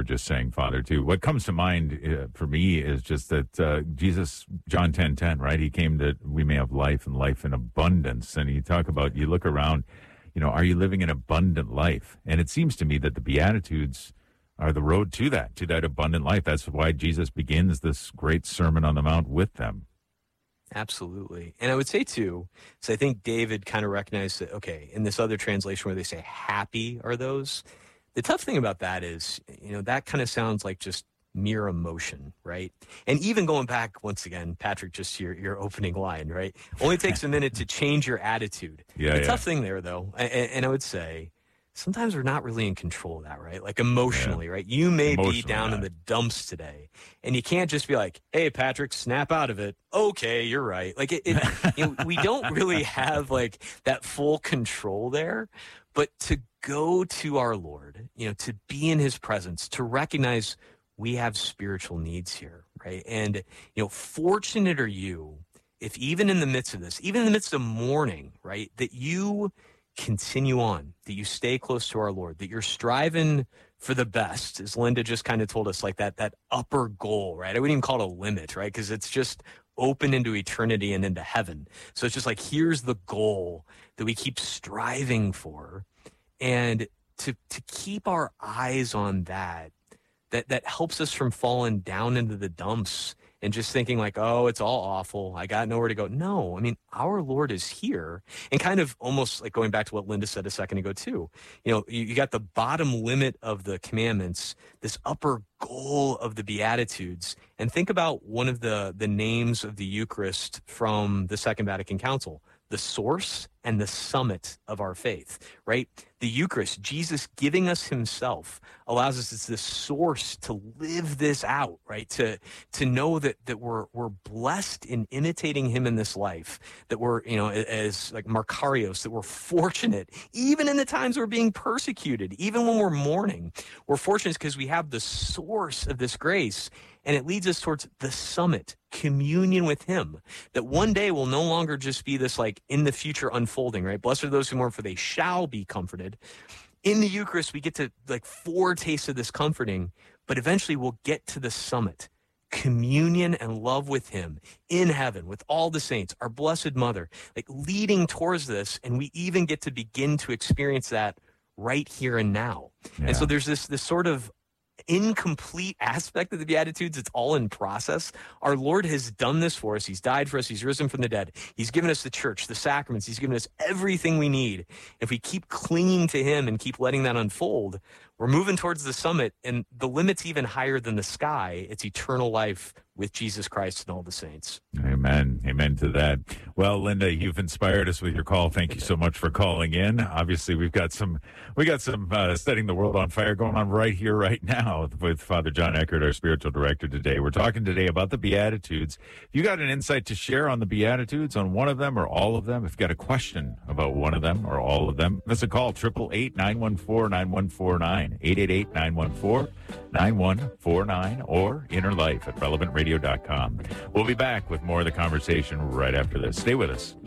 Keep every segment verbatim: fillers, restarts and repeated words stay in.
just saying, Father, too. What comes to mind uh, for me is just that uh, Jesus, John ten ten, right? He came that we may have life and life in abundance. And you talk about, you look around, you know, are you living an abundant life? And it seems to me that the Beatitudes are the road to that, to that abundant life. That's why Jesus begins this great Sermon on the Mount with them. Absolutely. And I would say, too, so I think David kind of recognized that, okay, in this other translation where they say happy are those, the tough thing about that is, you know, that kind of sounds like just mere emotion, right? And even going back, once again, Patrick, just your, your opening line, right? Only takes a minute to change your attitude. Yeah, the yeah. tough thing there, though, and, and I would say, sometimes we're not really in control of that, right? Like emotionally, yeah. right? You may be down yeah. in the dumps today, and you can't just be like, hey, Patrick, snap out of it. Okay, you're right. Like, it, it you know, we don't really have, like, that full control there. But to go to our Lord, you know, to be in his presence, to recognize we have spiritual needs here, right? And, you know, fortunate are you if even in the midst of this, even in the midst of mourning, right, that you continue on, that you stay close to our Lord, that you're striving for the best, as Linda just kind of told us, like that that upper goal, right? I wouldn't even call it a limit, right? Because it's just open into eternity and into heaven. So it's just like, here's the goal that we keep striving for. And to to keep our eyes on that, that that helps us from falling down into the dumps and just thinking like, oh, it's all awful, I got nowhere to go. No, I mean, our Lord is here. And kind of almost like going back to what Linda said a second ago too, you know, you, you got the bottom limit of the commandments, this upper goal of the Beatitudes. And think about one of the, the names of the Eucharist from the Second Vatican Council, the source and the summit of our faith, right? The Eucharist, Jesus giving us himself, allows us as the source to live this out, right? To to know that that we're we're blessed in imitating him in this life, that we're, you know, as like Macarios, that we're fortunate, even in the times we're being persecuted, even when we're mourning, we're fortunate because we have the source of this grace. And it leads us towards the summit, communion with him, that one day will no longer just be this like in the future unfolding, right? Blessed are those who mourn, for they shall be comforted. In the Eucharist, we get to like foretaste of this comforting, but eventually we'll get to the summit, communion and love with him in heaven with all the saints, our Blessed Mother, like leading towards this. And we even get to begin to experience that right here and now. Yeah. And so there's this, this sort of incomplete aspect of the Beatitudes. It's all in process. Our Lord has done this for us. He's died for us. He's risen from the dead. He's given us the church, the sacraments. He's given us everything we need. If we keep clinging to him and keep letting that unfold, we're moving towards the summit, and the limit's even higher than the sky. It's eternal life with Jesus Christ and all the saints. Amen. Amen to that. Well, Linda, you've inspired us with your call. Thank you so much for calling in. Obviously, we've got some we got some uh, setting the world on fire going on right here, right now with Father John Eckert, our spiritual director today. We're talking today about the Beatitudes. If you got an insight to share on the Beatitudes, on one of them or all of them, if you've got a question about one of them or all of them, give us a call, eight eight eight, nine one four, nine one four nine, eight eight eight, nine one four, nine one four nine, or inner life at relevant radio dot com. We'll be back with more of the conversation right after this. Stay with us.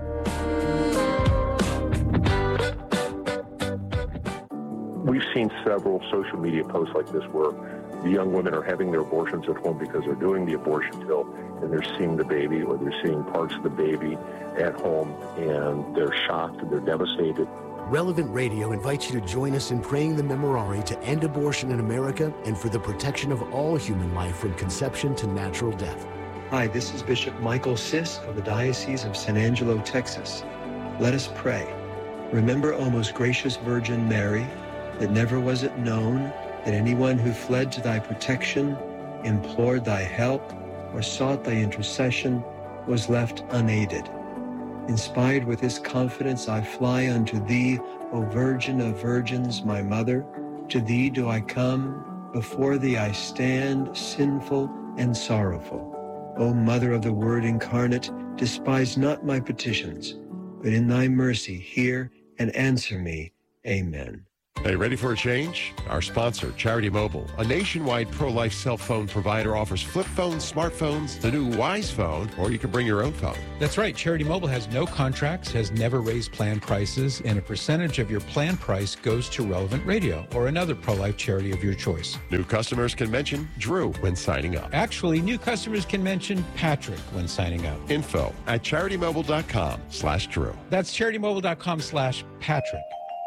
We've seen several social media posts like this where the young women are having their abortions at home because they're doing the abortion pill and they're seeing the baby, or they're seeing parts of the baby at home, and they're shocked and they're devastated. Relevant Radio invites you to join us in praying the Memorare to end abortion in America and for the protection of all human life from conception to natural death. Hi, this is Bishop Michael Sisk of the Diocese of San Angelo, Texas. Let us pray. Remember, O most gracious Virgin Mary, that never was it known that anyone who fled to thy protection, implored thy help, or sought thy intercession was left unaided. Inspired with this confidence, I fly unto thee, O Virgin of Virgins, my Mother. To thee do I come, before thee I stand, sinful and sorrowful. O Mother of the Word incarnate, despise not my petitions, but in thy mercy hear and answer me. Amen. Hey, ready for a change? Our sponsor, Charity Mobile, a nationwide pro-life cell phone provider, offers flip phones, smartphones, the new Wise Phone, or you can bring your own phone. That's right. Charity Mobile has no contracts, has never raised plan prices, and a percentage of your plan price goes to Relevant Radio or another pro-life charity of your choice. New customers can mention Drew when signing up. Actually, new customers can mention Patrick when signing up. Info at CharityMobile.com slash Drew. That's CharityMobile.com slash Patrick.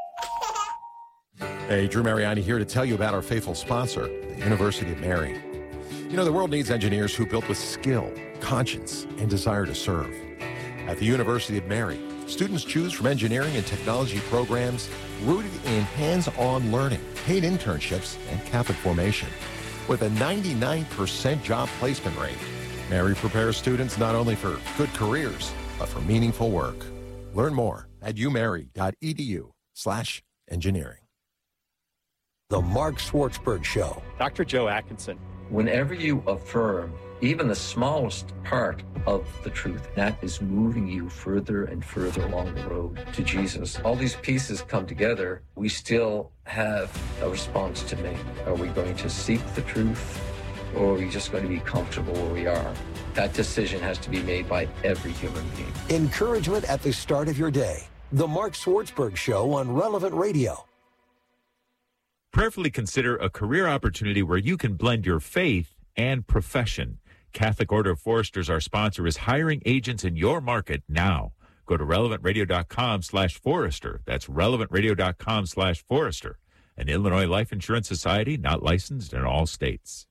Hey, Drew Mariani here to tell you about our faithful sponsor, the University of Mary. You know, the world needs engineers who build with skill, conscience, and desire to serve. At the University of Mary, students choose from engineering and technology programs rooted in hands-on learning, paid internships, and Catholic formation. With a ninety-nine percent job placement rate, Mary prepares students not only for good careers, but for meaningful work. Learn more at umary.edu slash engineering. The Mark Schwartzberg Show. Doctor Joe Atkinson. Whenever you affirm even the smallest part of the truth, that is moving you further and further along the road to Jesus. All these pieces come together. We still have a response to make. Are we going to seek the truth, or are we just going to be comfortable where we are? That decision has to be made by every human being. Encouragement at the start of your day. The Mark Schwartzberg Show on Relevant Radio. Prayerfully consider a career opportunity where you can blend your faith and profession. Catholic Order of Foresters, our sponsor, is hiring agents in your market now. Go to relevantradio.com slash forester. That's relevantradio.com slash forester. An Illinois Life Insurance Society, not licensed in all states.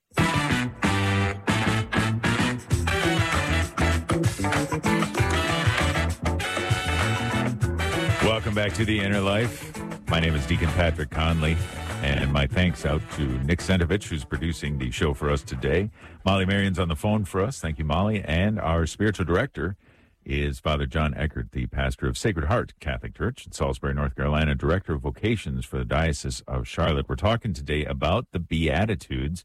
Welcome back to The Inner Life. My name is Deacon Patrick Conley, and my thanks out to Nick Sentovich, who's producing the show for us today. Molly Marion's on the phone for us. Thank you, Molly. And our spiritual director is Father John Eckert, the pastor of Sacred Heart Catholic Church in Salisbury, North Carolina, director of vocations for the Diocese of Charlotte. We're talking today about the Beatitudes,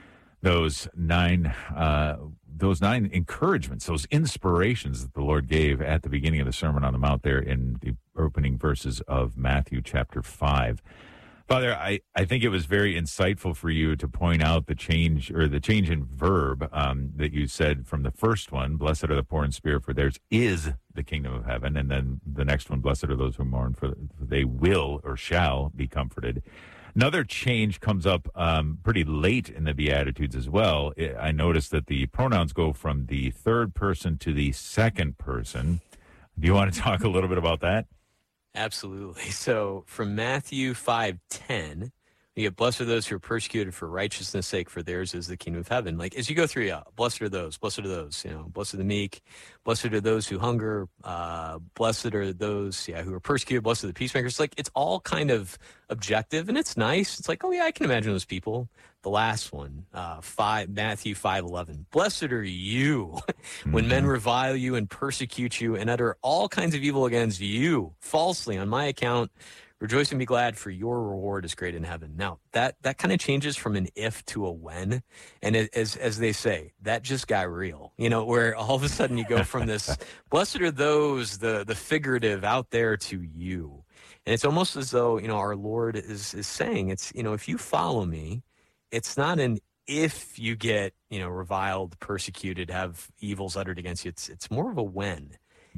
those nine uh, those nine encouragements, those inspirations that the Lord gave at the beginning of the Sermon on the Mount there in the opening verses of Matthew chapter five. Father, I, I think it was very insightful for you to point out the change or the change in verb um, that you said from the first one, blessed are the poor in spirit, for theirs is the kingdom of heaven. And then the next one, blessed are those who mourn, for they will or shall be comforted. Another change comes up um, pretty late in the Beatitudes as well. I noticed that the pronouns go from the third person to the second person. Do you want to talk a little bit about that? Absolutely. So from Matthew five ten, you get, blessed are those who are persecuted for righteousness' sake, for theirs is the kingdom of heaven. Like, as you go through, yeah, blessed are those, blessed are those, you know, blessed are the meek, blessed are those who hunger, uh, blessed are those, yeah, who are persecuted, blessed are the peacemakers. Like, it's all kind of objective, and it's nice. It's like, oh, yeah, I can imagine those people. The last one, uh, five, Matthew five eleven, blessed are you when men revile you and persecute you and utter all kinds of evil against you falsely on my account. Rejoice and be glad, for your reward is great in heaven. Now, that that kind of changes from an if to a when. And it, as as they say, that just got real, you know, where all of a sudden you go from this, blessed are those, the the figurative out there, to you. And it's almost as though, you know, our Lord is is saying, it's, you know, if you follow me, it's not an if you get, you know, reviled, persecuted, have evils uttered against you. It's it's more of a when.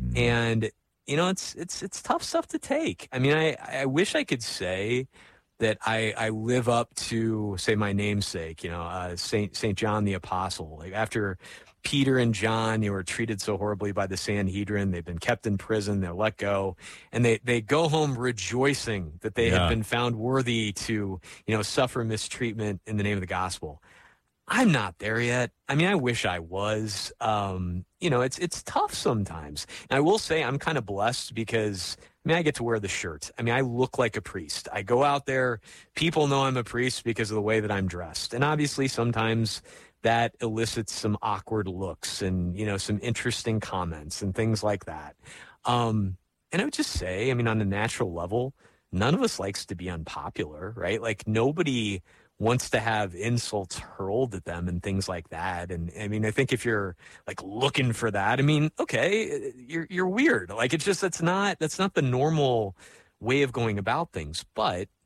And you know, it's it's it's tough stuff to take. I mean, I, I wish I could say that I, I live up to, say, my namesake, you know, uh, Saint Saint John the Apostle. Like, after Peter and John, you know, were treated so horribly by the Sanhedrin, they've been kept in prison, they're let go, and they, they go home rejoicing that they yeah. have been found worthy to, you know, suffer mistreatment in the name of the gospel. I'm not there yet. I mean, I wish I was. Um, you know, it's it's tough sometimes. And I will say I'm kind of blessed because, I mean, I get to wear the shirt. I mean, I look like a priest. I go out there, people know I'm a priest because of the way that I'm dressed. And obviously sometimes that elicits some awkward looks and, you know, some interesting comments and things like that. Um, and I would just say, I mean, on a natural level, none of us likes to be unpopular, right? Like, nobody wants to have insults hurled at them and things like that. And I mean, I think if you're like looking for that, I mean, okay, you're you're weird. Like, it's just, that's not that's not the normal way of going about things. But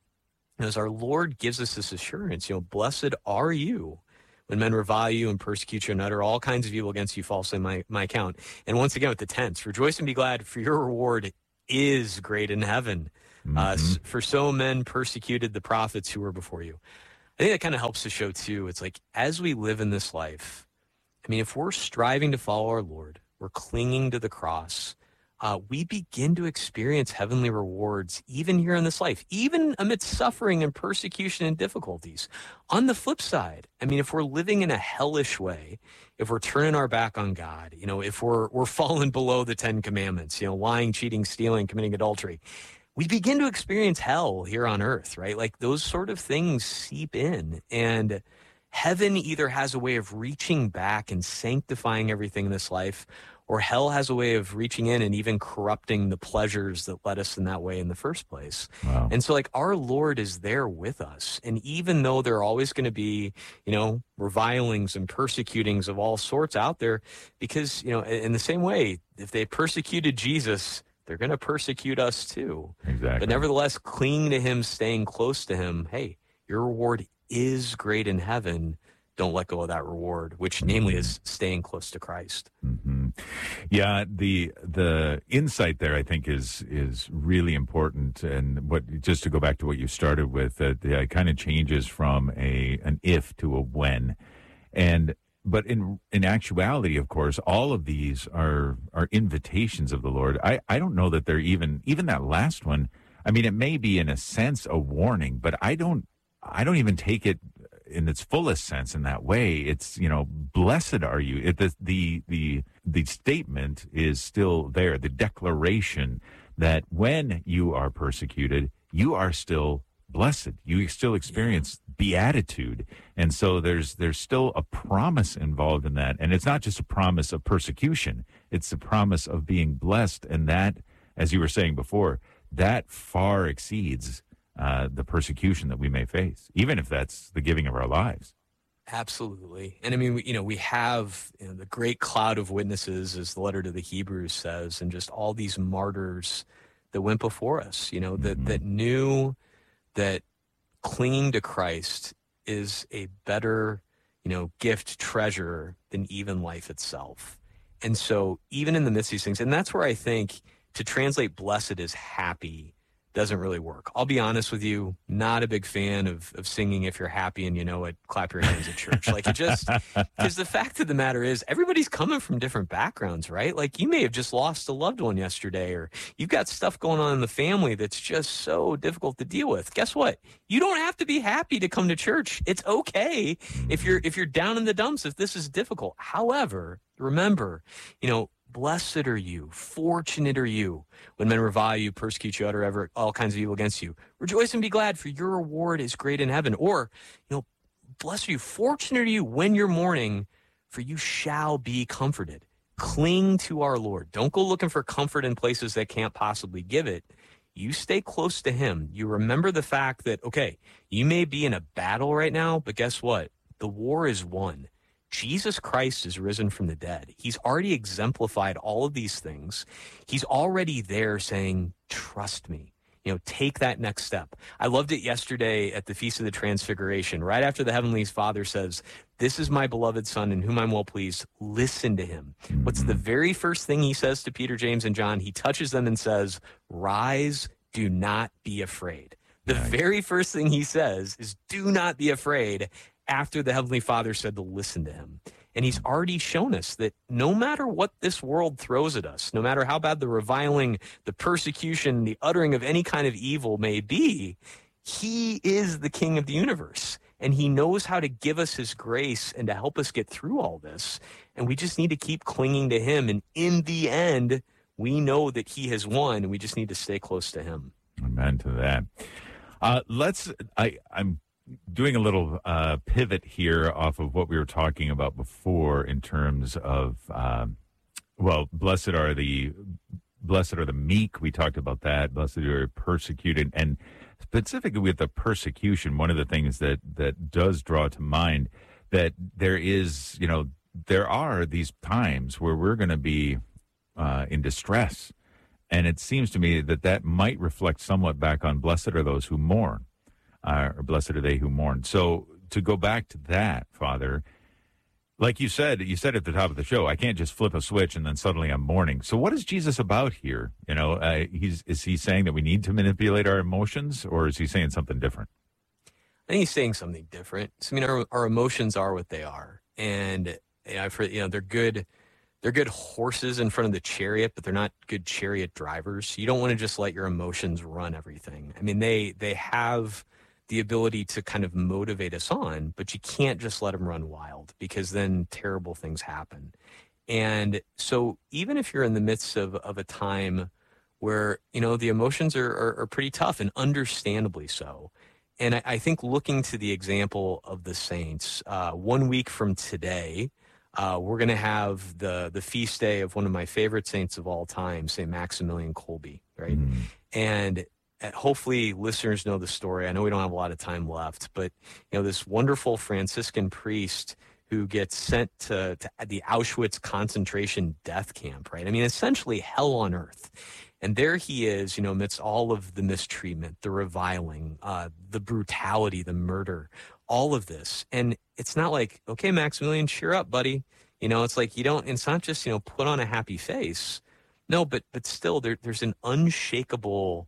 as our Lord gives us this assurance, you know, blessed are you when men revile you and persecute you and utter all kinds of evil against you falsely in my, my account. And once again with the tense, rejoice and be glad, for your reward is great in heaven. Mm-hmm. Uh, for so men persecuted the prophets who were before you. I think that kind of helps to show, too, it's like as we live in this life, I mean, if we're striving to follow our Lord, we're clinging to the cross, uh, we begin to experience heavenly rewards even here in this life, even amidst suffering and persecution and difficulties. On the flip side, I mean, if we're living in a hellish way, if we're turning our back on God, you know, if we're we're falling below the Ten Commandments, you know, lying, cheating, stealing, committing adultery, we begin to experience hell here on earth, right? Like those sort of things seep in, and heaven either has a way of reaching back and sanctifying everything in this life, or hell has a way of reaching in and even corrupting the pleasures that led us in that way in the first place. Wow. And so like our Lord is there with us. And even though there are always going to be, you know, revilings and persecutings of all sorts out there, because, you know, in the same way, if they persecuted Jesus, they're going to persecute us too. Exactly. But nevertheless, cling to him, staying close to him. Hey, your reward is great in heaven. Don't let go of that reward, which namely is staying close to Christ. Mm-hmm. Yeah, the the insight there, I think, is is really important. And what just to go back to what you started with, that uh, it kind of changes from a an if to a when. And but in in actuality, of course, all of these are are invitations of the Lord. I, I don't know that they're even even that last one. I mean, it may be in a sense a warning, but I don't I don't even take it in its fullest sense in that way. It's, you know, blessed are you. It, the, the, the, the statement is still there, the declaration that when you are persecuted, you are still blessed. You still experience beatitude. And so there's, there's still a promise involved in that. And it's not just a promise of persecution. It's a promise of being blessed. And that, as you were saying before, that far exceeds Uh, the persecution that we may face, even if that's the giving of our lives. Absolutely. And I mean, we, you know, we have you know, the great cloud of witnesses, as the letter to the Hebrews says, and just all these martyrs that went before us, you know, that, mm-hmm. that knew that clinging to Christ is a better, you know, gift, treasure than even life itself. And so even in the midst of these things, and that's where I think to translate blessed as happy doesn't really work. I'll be honest with you, not a big fan of, of singing If You're Happy and You Know It, Clap Your Hands at Church. Like it just, because the fact of the matter is everybody's coming from different backgrounds, right? Like you may have just lost a loved one yesterday, or you've got stuff going on in the family that's just so difficult to deal with. Guess what? You don't have to be happy to come to church. It's okay if you're, if you're down in the dumps, if this is difficult. However, remember, you know, blessed are you, fortunate are you, when men revile you, persecute you, utter ever all kinds of evil against you. Rejoice and be glad, for your reward is great in heaven. Or, you know, blessed are you, fortunate are you when you're mourning, for you shall be comforted. Cling to our Lord. Don't go looking for comfort in places that can't possibly give it. You stay close to him. You remember the fact that, okay, you may be in a battle right now, but guess what? The war is won. Jesus Christ is risen from the dead. He's already exemplified all of these things. He's already there saying, trust me. You know, take that next step. I loved it yesterday at the Feast of the Transfiguration, right after the Heavenly Father says, this is my beloved Son in whom I'm well pleased. Listen to him. What's the very first thing he says to Peter, James, and John? He touches them and says, rise, do not be afraid. The nice. very first thing he says is, do not be afraid, after the Heavenly Father said to listen to him. And he's already shown us that no matter what this world throws at us, no matter how bad the reviling, the persecution, the uttering of any kind of evil may be, he is the King of the universe. And he knows how to give us his grace and to help us get through all this. And we just need to keep clinging to him. And in the end, we know that he has won, and we just need to stay close to him. Amen to that. Uh, let's, I, I'm, doing a little uh, pivot here off of what we were talking about before in terms of, um, well, blessed are the blessed are the meek. We talked about that. Blessed are persecuted, and specifically with the persecution, one of the things that that does draw to mind that there is, you know, there are these times where we're going to be uh, in distress, and it seems to me that that might reflect somewhat back on blessed are those who mourn. uh, or blessed are they who mourn. So to go back to that, Father, like you said, you said at the top of the show, I can't just flip a switch and then suddenly I'm mourning. So what is Jesus about here? You know, uh, he's is he saying that we need to manipulate our emotions, or is he saying something different? I think he's saying something different. So, I mean, our, our emotions are what they are, and you know, I've heard, you know, they're good. They're good horses in front of the chariot, but they're not good chariot drivers. You don't want to just let your emotions run everything. I mean, they they have the ability to kind of motivate us on, but you can't just let them run wild, because then terrible things happen. And so even if you're in the midst of, of a time where, you know, the emotions are, are, are pretty tough, and understandably so. And I, I think looking to the example of the saints, uh, one week from today, uh, we're going to have the, the feast day of one of my favorite saints of all time, Saint Maximilian Kolbe, right? Mm. And Uh, hopefully listeners know the story. I know we don't have a lot of time left, but you know, this wonderful Franciscan priest who gets sent to, to the Auschwitz concentration death camp, right? I mean, essentially hell on earth. And there he is, you know, amidst all of the mistreatment, the reviling, uh, the brutality, the murder, all of this. And it's not like, okay, Maximilian, cheer up, buddy. You know, it's like you don't, it's not just, you know, put on a happy face. No, but but still there, there's an unshakable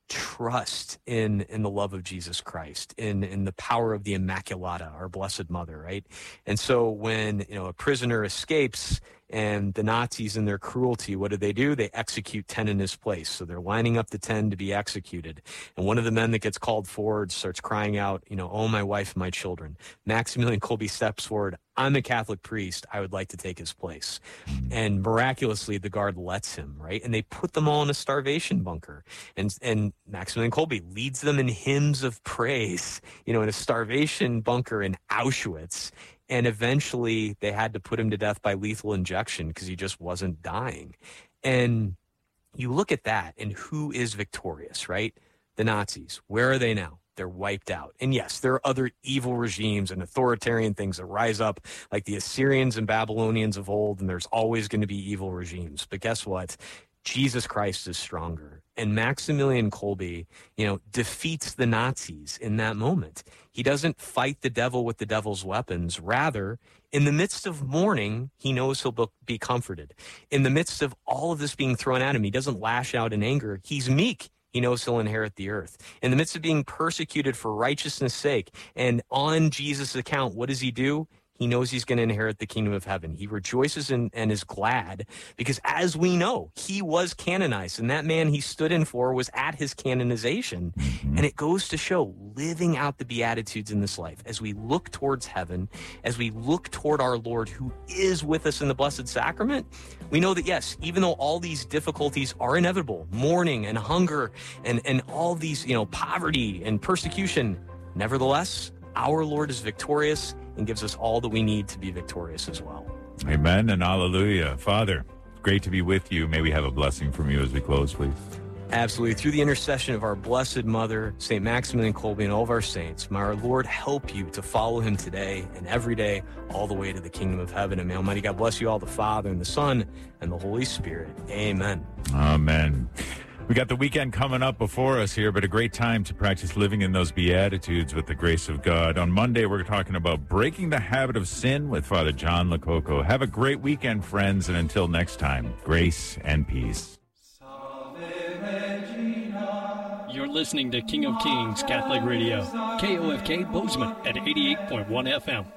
trust in in the love of Jesus Christ, in in the power of the Immaculata, our Blessed Mother, right? And so when, you know, a prisoner escapes and the Nazis in their cruelty, what do they do? They execute ten in his place. So they're lining up the ten to be executed. And one of the men that gets called forward starts crying out, you know, oh, my wife and my children. Maximilian Kolbe steps forward. I'm a Catholic priest. I would like to take his place. And miraculously, the guard lets him, right? And they put them all in a starvation bunker. And and Maximilian Kolbe leads them in hymns of praise, you know, in a starvation bunker in Auschwitz. And eventually they had to put him to death by lethal injection because he just wasn't dying. And you look at that, and who is victorious, right? The Nazis. Where are they now? They're wiped out. And yes, there are other evil regimes and authoritarian things that rise up, like the Assyrians and Babylonians of old, and there's always going to be evil regimes. But guess what? Jesus Christ is stronger. And Maximilian Kolbe, you know, defeats the Nazis in that moment. He doesn't fight the devil with the devil's weapons. Rather, in the midst of mourning, he knows he'll be comforted. In the midst of all of this being thrown at him, he doesn't lash out in anger. He's meek. He knows he'll inherit the earth. In the midst of being persecuted for righteousness' sake, and on Jesus' account, what does he do? He knows he's going to inherit the kingdom of heaven. He rejoices and, and is glad because, as we know, he was canonized, and that man he stood in for was at his canonization. Mm-hmm. And it goes to show living out the Beatitudes in this life as we look towards heaven, as we look toward our Lord who is with us in the Blessed Sacrament. We know that, yes, even though all these difficulties are inevitable, mourning and hunger and, and all these, you know, poverty and persecution, nevertheless, our Lord is victorious and gives us all that we need to be victorious as well. Amen and hallelujah. Father, great to be with you. May we have a blessing from you as we close, please. Absolutely. Through the intercession of our Blessed Mother, Saint Maximilian Kolbe, and all of our saints, may our Lord help you to follow him today and every day all the way to the kingdom of heaven. And may Almighty God bless you all, the Father and the Son and the Holy Spirit. Amen. Amen. We got the weekend coming up before us here, but a great time to practice living in those Beatitudes with the grace of God. On Monday, we're talking about breaking the habit of sin with Father John Lococo. Have a great weekend, friends, and until next time, grace and peace. You're listening to King of Kings Catholic Radio, K O F K Bozeman at eighty-eight point one F M.